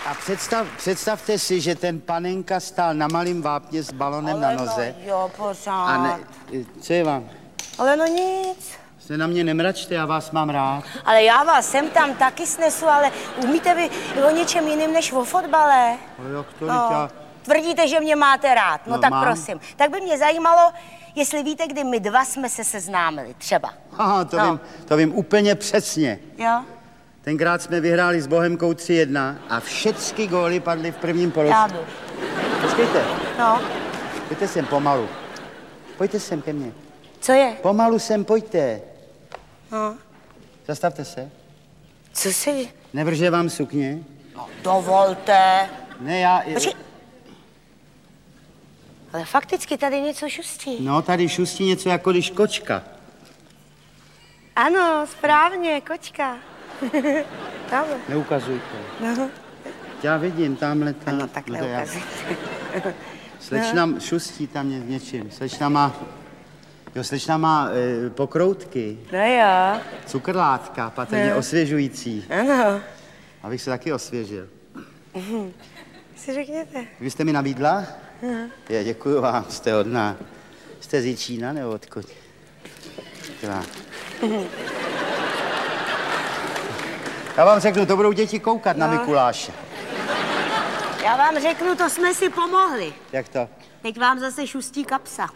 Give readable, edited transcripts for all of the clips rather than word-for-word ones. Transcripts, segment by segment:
A představte si, že ten panenka stál na malým vápně s balonem na noze. No, jo, pořád. A ne, co je vám? Ale no nic. Se na mě nemračte, já vás mám rád. Ale já vás sem tam taky snesu, ale umíte vy o něčem jiným než o fotbale? No jak to já... Tvrdíte, že mě máte rád, no tak mám. prosím. Tak by mě zajímalo, jestli víte, kdy my dva jsme se seznámili, třeba. Aha, to vím úplně přesně. Jo? Tenkrát jsme vyhráli s Bohemkou 3-1 a všechny góly padly v prvním poločase. Já jdu. Počkejte. No. Pojďte sem pomalu. Pojďte sem ke mně. Co je? Pomalu sem, pojďte. No. Zastavte se. Co si... Nevrže vám sukně? No, dovolte. Ne, já... Počkej. Ale fakticky tady něco šustí. No, tady šustí něco jako když kočka. Ano, správně, kočka. Tamhle. Neukazujte. No. Já vidím, tamhle tam. No, tak neukazujte. Slečna šustí tam něčím. Slečna má pokroutky. No jo. Cukrlátka, patrně osvěžující. Ano. Abych se taky osvěžil. Si řekněte. Vy jste mi nabídla? Já děkuju vám, jste hodná. Jste z Jičína nebo odkud? Já vám řeknu, to budou děti koukat na Mikuláše. Já vám řeknu, to jsme si pomohli. Jak to? Teď vám zase šustí kapsa.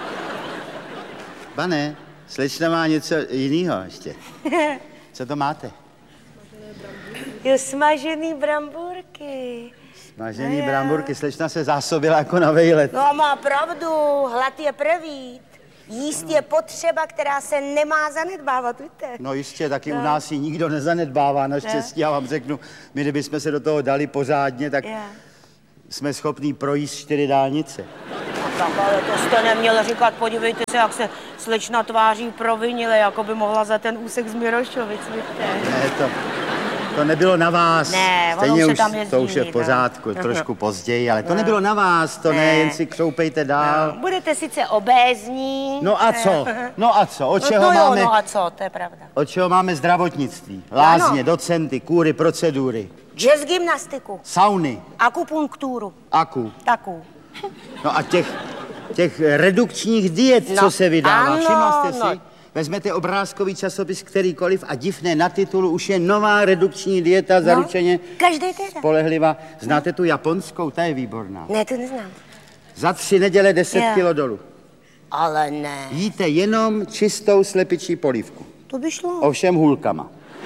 Pane, slečna má něco jiného ještě. Co to máte? Jo, smažený brambůrky. Smažený brambůrky, slečna se zásobila jako na vejlet. No má pravdu, hlad je prvít. Jíst je potřeba, která se nemá zanedbávat, víte? No jistě, taky u nás ji nikdo nezanedbává, naštěstí. Já vám řeknu, my kdybychom se do toho dali pořádně, tak jsme schopní projíst 4 dálnice. Tak ale to jste neměl říkat, podívejte se, jak se slečna tváří provinile, jako by mohla za ten úsek z Mirošovic, víte? Ne, to nebylo na vás. Ne, stejně už tam jezdí, to už je v pořádku, trošku později, ale to nebylo na vás, to ne, jen si křoupejte dál. Budete sice obézní. No a co? Od čeho máme? No a co, to je pravda. Od čeho máme zdravotnictví? Lázně, docenty, kůry, procedury. Jazz gymnastiku. Sauny. Akupunkturu. Taku. No a těch redukčních diet, co se vydává, všimla jste si? Vezmete obrázkový časopis kterýkoliv a divne na titulu už je nová redukční dieta, zaručeně spolehlivá. Znáte tu japonskou, ta je výborná. Ne, to neznám. Za 3 neděle 10 kilo dolů. Ale ne. Jíte jenom čistou slepičí polívku. To by šlo. Ovšem hůlkama.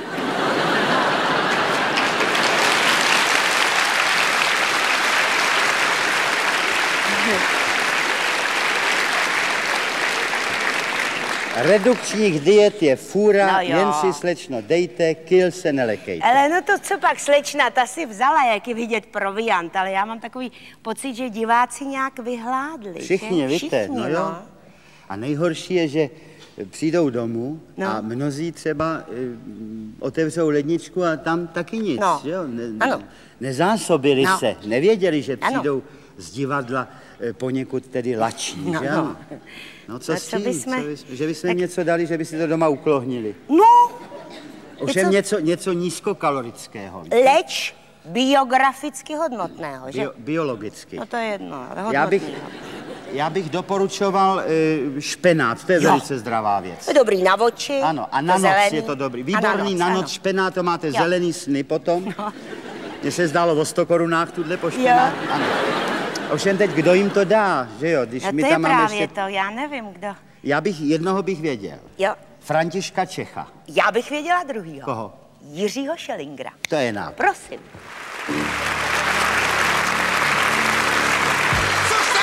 Redukčních diet je fůra, jen si slečno dejte, kil se nelekejte. Ale no to co pak slečna, ta si vzala, jak je vidět proviant, ale já mám takový pocit, že diváci nějak vyhládli. Všichni, víte, no jo. A nejhorší je, že přijdou domů a mnozí třeba otevřou ledničku a tam taky nic, jo? Nezásobili se, nevěděli, že přijdou z divadla poněkud tedy lační, že ano? No co s tím? Že bychom tak... něco dali, že by si to doma uklohnili. No. Ovšem něco nízkokalorického. Leč biograficky hodnotného, že? Biologicky. No to je jedno, ale hodnotného. Já bych doporučoval špenát, to je velice zdravá věc. To je dobrý na oči. Ano, a na noc je to dobrý. Výborný na noc špenát, to máte zelený sny potom. Mně se zdálo o 100 korunách tuhle po špenát. Ano. Ovšem teď, kdo jim to dá, že jo? Když my tam máme právě to, já nevím, kdo. Jednoho bych věděl. Jo. Františka Čecha. Já bych věděla druhýho. Koho? Jiřího Schellingra. To je nápad. Prosím.